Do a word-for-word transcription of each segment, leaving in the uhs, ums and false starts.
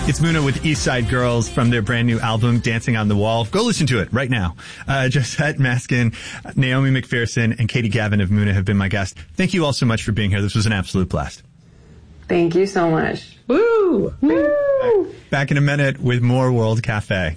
It's Muna with East Side Girls from their brand new album, Dancing on the Wall. Go listen to it right now. Uh, Josette Maskin, Naomi McPherson, and Katie Gavin of Muna have been my guests. Thank you all so much for being here. This was an absolute blast. Thank you so much. Woo! Woo! Back in a minute with more World Cafe.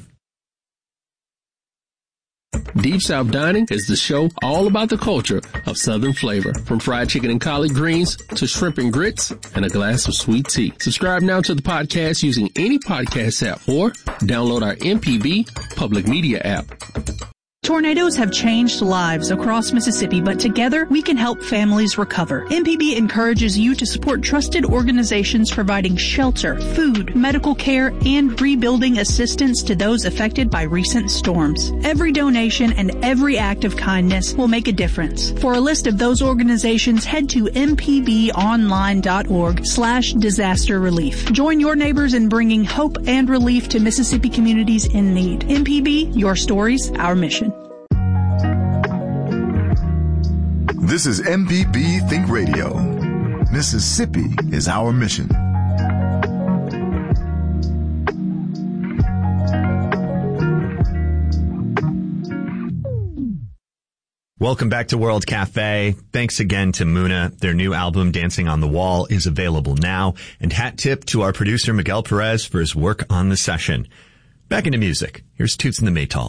Deep South Dining is the show all about the culture of Southern flavor, from fried chicken and collard greens to shrimp and grits and a glass of sweet tea. Subscribe now to the podcast using any podcast app or download our M P B public media app. Tornadoes have changed lives across Mississippi, but together we can help families recover. M P B encourages you to support trusted organizations providing shelter, food, medical care, and rebuilding assistance to those affected by recent storms. Every donation and every act of kindness will make a difference. For a list of those organizations, head to m p b online dot org slash disaster relief. Join your neighbors in bringing hope and relief to Mississippi communities in need. M P B, your stories, our mission. This is M P B Think Radio. Mississippi is our mission. Welcome back to World Cafe. Thanks again to Muna. Their new album, Dancing on the Wall, is available now. And hat tip to our producer, Miguel Perez, for his work on the session. Back into music. Here's Toots and the Maytals.